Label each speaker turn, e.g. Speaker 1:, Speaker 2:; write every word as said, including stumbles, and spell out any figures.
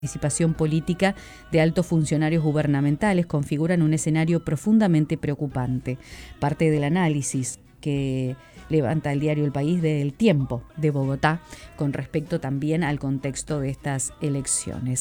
Speaker 1: participación política de altos funcionarios gubernamentales configuran un escenario profundamente preocupante. Parte del análisis que levanta el diario El País del Tiempo de Bogotá con respecto también al contexto de estas elecciones.